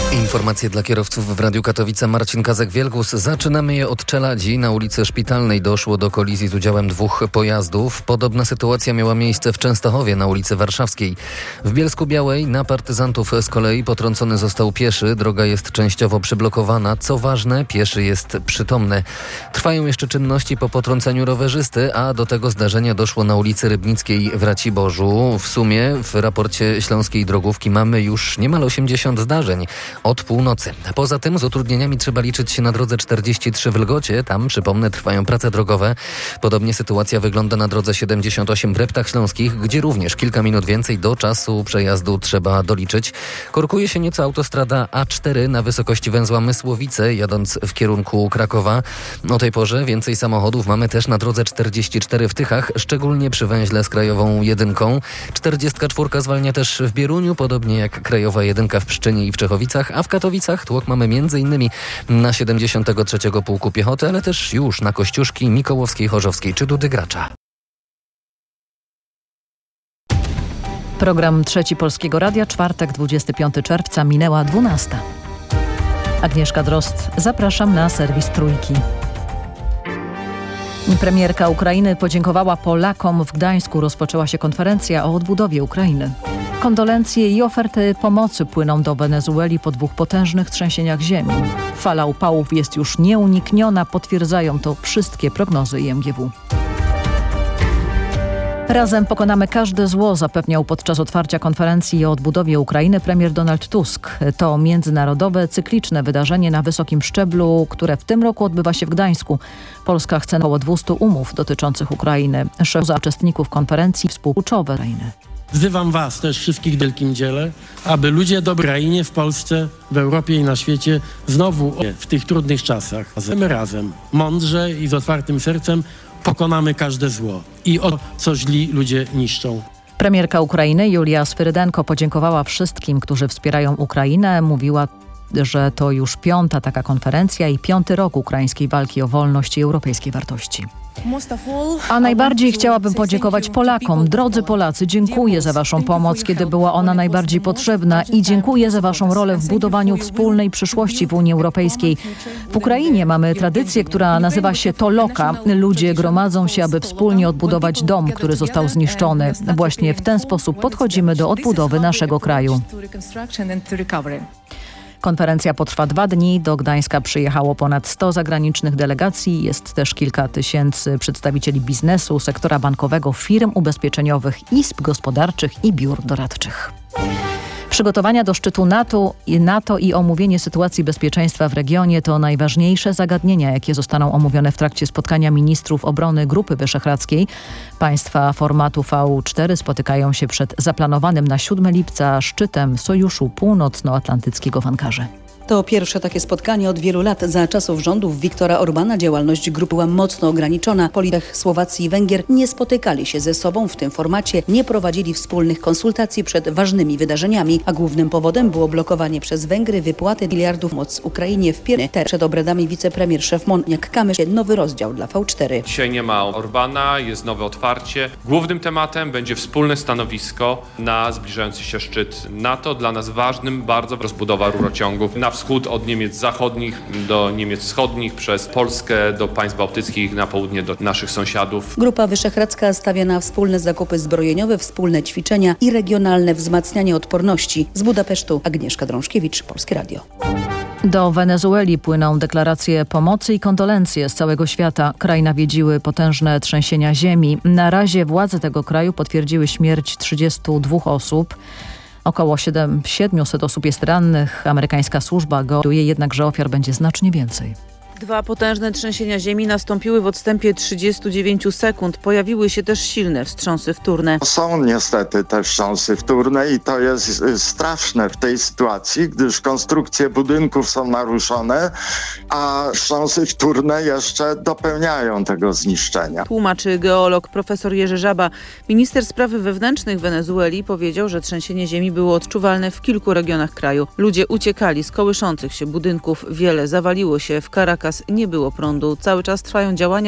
Informacje dla kierowców w Radiu Katowice. Marcin Kazek-Wielgus. Zaczynamy je od Czeladzi. Na ulicy Szpitalnej doszło do kolizji z udziałem dwóch pojazdów. Podobna sytuacja miała miejsce w Częstochowie na ulicy Warszawskiej. W Bielsku-Białej na partyzantów z kolei potrącony został pieszy. Droga jest częściowo przyblokowana. Co ważne, pieszy jest przytomny. Trwają jeszcze czynności po potrąceniu rowerzysty, a do tego zdarzenia doszło na ulicy Rybnickiej w Raciborzu. W sumie w raporcie Śląskiej Drogówki mamy już niemal 80 zdarzeń od północy. Poza tym z utrudnieniami trzeba liczyć się na drodze 43 w Lgocie. Tam, przypomnę, trwają prace drogowe. Podobnie sytuacja wygląda na drodze 78 w Reptach Śląskich, gdzie również kilka minut więcej do czasu przejazdu trzeba doliczyć. Korkuje się nieco autostrada A4 na wysokości węzła Mysłowice, jadąc w kierunku Krakowa. O tej porze więcej samochodów mamy też na drodze 44 w Tychach, szczególnie przy węźle z Krajową 1. 44 zwalnia też w Bieruniu, podobnie jak Krajowa 1 w Pszczynie i w Czechowicach, a w Katowicach tłok mamy m.in. na 73. Pułku Piechoty, ale też już na Kościuszki, Mikołowskiej, Chorzowskiej czy Dudy Gracza. Program Trzeci Polskiego Radia, czwartek, 25 czerwca, minęła 12. Agnieszka Drozd, zapraszam na serwis Trójki. Premierka Ukrainy podziękowała Polakom w Gdańsku. Rozpoczęła się konferencja o odbudowie Ukrainy. Kondolencje i oferty pomocy płyną do Wenezueli po 2 potężnych trzęsieniach ziemi. Fala upałów jest już nieunikniona, potwierdzają to wszystkie prognozy IMGW. Razem pokonamy każde zło, zapewniał podczas otwarcia konferencji o odbudowie Ukrainy premier Donald Tusk. To międzynarodowe, cykliczne wydarzenie na wysokim szczeblu, które w tym roku odbywa się w Gdańsku. Polska chce około 200 umów dotyczących Ukrainy. Szef uczestników konferencji współczuciowe Ukrainy. Wzywam Was też wszystkich w wielkim dziele, aby ludzie do Ukrainie w Polsce, w Europie i na świecie znowu w tych trudnych czasach. My razem, mądrze i z otwartym sercem pokonamy każde zło i o co źli ludzie niszczą. Premierka Ukrainy Julia Swyrydenko podziękowała wszystkim, którzy wspierają Ukrainę. Mówiła, że to już 5. taka konferencja i 5. rok ukraińskiej walki o wolność i europejskie wartości. A najbardziej chciałabym podziękować Polakom. Drodzy Polacy, dziękuję za Waszą pomoc, kiedy była ona najbardziej potrzebna i dziękuję za Waszą rolę w budowaniu wspólnej przyszłości w Unii Europejskiej. W Ukrainie mamy tradycję, która nazywa się Toloka. Ludzie gromadzą się, aby wspólnie odbudować dom, który został zniszczony. Właśnie w ten sposób podchodzimy do odbudowy naszego kraju. Konferencja potrwa 2 dni. Do Gdańska przyjechało ponad 100 zagranicznych delegacji. Jest też kilka tysięcy przedstawicieli biznesu, sektora bankowego, firm ubezpieczeniowych, izb gospodarczych i biur doradczych. Przygotowania do szczytu NATO i omówienie sytuacji bezpieczeństwa w regionie to najważniejsze zagadnienia, jakie zostaną omówione w trakcie spotkania ministrów obrony Grupy Wyszehradzkiej. Państwa formatu V4 spotykają się przed zaplanowanym na 7 lipca szczytem Sojuszu Północnoatlantyckiego w Ankarze. To pierwsze takie spotkanie od wielu lat. Za czasów rządów Viktora Orbana działalność grupy była mocno ograniczona. Politycy Słowacji i Węgier nie spotykali się ze sobą w tym formacie, nie prowadzili wspólnych konsultacji przed ważnymi wydarzeniami, a głównym powodem było blokowanie przez Węgry wypłaty miliardów moc Ukrainie w pierwszym. Przed obradami wicepremier Szefmoniak-Kamysz nowy rozdział dla V4. Dzisiaj nie ma Orbana, jest nowe otwarcie. Głównym tematem będzie wspólne stanowisko na zbliżający się szczyt NATO. Dla nas ważnym bardzo rozbudowa rurociągów na wschód od Niemiec zachodnich do Niemiec wschodnich, przez Polskę do państw bałtyckich, na południe do naszych sąsiadów. Grupa Wyszehradzka stawia na wspólne zakupy zbrojeniowe, wspólne ćwiczenia i regionalne wzmacnianie odporności. Z Budapesztu Agnieszka Drążkiewicz, Polskie Radio. Do Wenezueli płyną deklaracje pomocy i kondolencje z całego świata. Kraj nawiedziły potężne trzęsienia ziemi. Na razie władze tego kraju potwierdziły śmierć 32 osób. Około 700 osób jest rannych. Amerykańska służba gwarantuje jednak, że ofiar będzie znacznie więcej. 2 potężne trzęsienia ziemi nastąpiły w odstępie 39 sekund. Pojawiły się też silne wstrząsy wtórne. Są niestety te wstrząsy wtórne i to jest straszne w tej sytuacji, gdyż konstrukcje budynków są naruszone, a wstrząsy wtórne jeszcze dopełniają tego zniszczenia. Tłumaczy geolog profesor Jerzy Żaba. Minister sprawy wewnętrznych Wenezueli powiedział, że trzęsienie ziemi było odczuwalne w kilku regionach kraju. Ludzie uciekali z kołyszących się budynków. Wiele zawaliło się. W Caracas nie było prądu. Cały czas trwają działania